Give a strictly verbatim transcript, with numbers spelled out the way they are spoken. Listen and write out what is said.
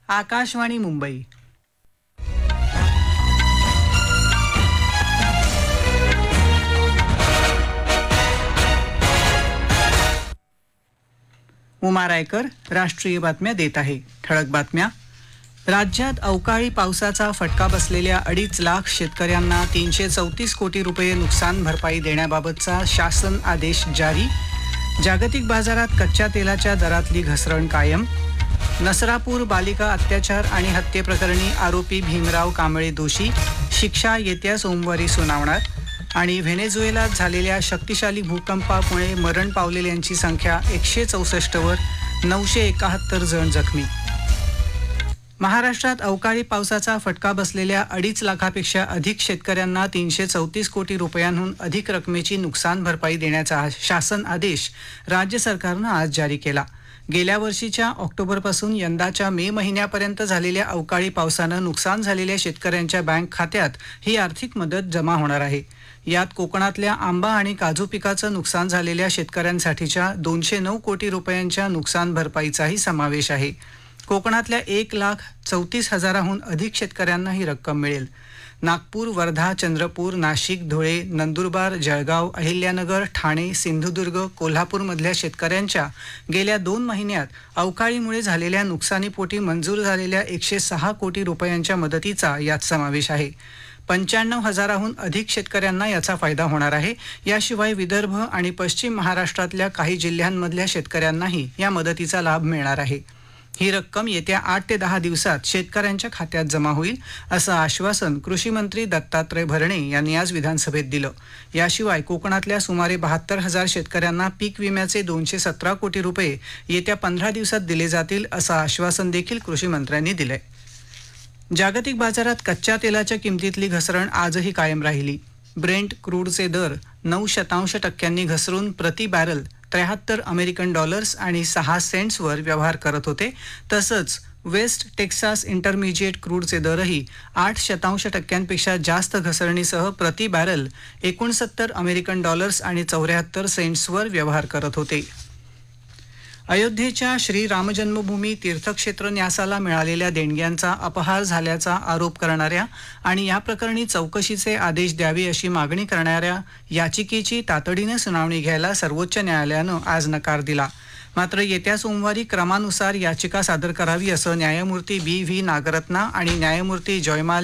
आकाशवाणी मुंबई. उमा रायकर राष्ट्रीय बातम्या देत आहे. ठळक बातम्या. राज्यात अवकाळी पावसाचा फटका बसलेल्या अडीच लाख शेतकऱ्यांना तीनशे चौतीस कोटी रुपये नुकसान भरपाई देण्याबाबतचा शासन आदेश जारी. जागतिक बाजारात कच्च्या तेलाच्या दरातली घसरण कायम. नसरापूर बालिका अत्याचार आणि हत्येप्रकरणी आरोपी भीमराव कांबळे दोषी, शिक्षा येत्या सोमवारी सुनावणार. आणि व्हेनेझुएलात झालेल्या शक्तिशाली भूकंपामुळे मरण पावलेल्यांची संख्या एकशे चौसष्टवर, नऊशे एकाहत्तर जण जखमी. महाराष्ट्रात अवकाळी पावसाचा फटका बसलेल्या अडीच लाखापेक्षा अधिक शेतकऱ्यांना तीनशे चौतीस कोटी रुपयांहून अधिक रकमेची नुकसान भरपाई देण्याचा शासन आदेश राज्य सरकारनं आज जारी केला. गेल्या वर्षीच्या ऑक्टोबरपासून यंदाच्या मे महिन्यापर्यंत झालेल्या अवकाळी पावसानं नुकसान झालेल्या शेतकऱ्यांच्या बँक खात्यात ही आर्थिक मदत जमा होणार आहे. यात कोकणातल्या आंबा आणि काजू पिकाचं नुकसान झालेल्या शेतकऱ्यांसाठीच्या दोनशे नऊ कोटी रुपयांच्या नुकसान भरपाईचाही समावेश आहे. कोकणातल्या एक लाख चौतीस हजाराहून अधिक शेतकऱ्यांना ही रक्कम मिळेल. नागपूर, वर्धा, चंद्रपूर, नाशिक, धुळे, नंदुरबार, जळगाव, अहिल्यानगर, ठाणे, सिंधुदुर्ग, कोल्हापूरमधल्या शेतकऱ्यांच्या गेल्या दोन महिन्यात अवकाळीमुळे झालेल्या नुकसानीपोटी मंजूर झालेल्या एकशे सहा कोटी रुपयांच्या मदतीचा यात समावेश आहे. पंच्याण्णव हजाराहून अधिक शेतकऱ्यांना याचा फायदा होणार आहे. याशिवाय विदर्भ आणि पश्चिम महाराष्ट्रातल्या काही जिल्ह्यांमधल्या शेतकऱ्यांनाही या मदतीचा लाभ मिळणार आहे. ही रक्कम येत्या आठ ते दहा दिवसात शेतकऱ्यांच्या खात्यात जमा होईल, असं आश्वासन कृषी मंत्री दत्तात्रय भरणे यांनी आज विधानसभेत दिलं. याशिवाय कोकणातल्या सुमारे बहात्तर हजार शेतकऱ्यांना पीक विम्याचे दोनशे सतरा कोटी रुपये येत्या पंधरा दिवसात दिले जातील, असं आश्वासन देखील कृषी मंत्र्यांनी दिलंय. जागतिक बाजारात कच्च्या तेलाच्या किमतीतली घसरण आजही कायम राहिली. ब्रेंट क्रूडचे दर नऊ शतांश टक्क्यांनी घसरून प्रति बॅरल त्र्याहत्तर अमेरिकन डॉलर्स आणि सहा सेंट्सवर व्यवहार करत होते. तसंच वेस्ट टेक्सास इंटरमिजिएट क्रूडचे दरही आठ शतांश टक्क्यांपेक्षा जास्त घसरणीसह प्रति बॅरल एकोणसत्तर अमेरिकन डॉलर्स आणि चौऱ्याहत्तर सेंट्सवर व्यवहार करत होते. अयोध्येच्या श्री रामजन्मभूमी तीर्थक्षेत्र न्यासाला मिळालेल्या देणग्यांचा अपहार झाल्याचा आरोप करणाऱ्या आणि या प्रकरणी चौकशीचे आदेश द्यावे अशी मागणी करणाऱ्या याचिकेची तातडीने सुनावणी घ्यायला सर्वोच्च न्यायालयानं आज नकार दिला. मात्र येत्या सोमवारी क्रमानुसार याचिका सादर करावी असं न्यायमूर्ती बी व्ही नागरत्ना आणि न्यायमूर्ती जयमाल